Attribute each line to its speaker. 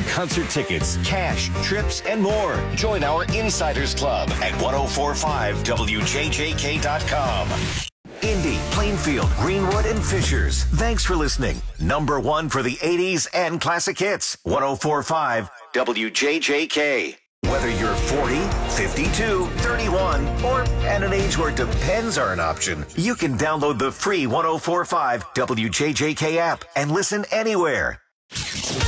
Speaker 1: concert tickets, cash, trips, and more. Join our Insiders Club at 1045wjjk.com. Indy, Plainfield, Greenwood, and Fishers. Thanks for listening. Number one for the 80s and classic hits. 1045 WJJK. Whether you're 40, 52, 31, or at an age where depends are an option, you can download the free 1045 WJJK app and listen anywhere.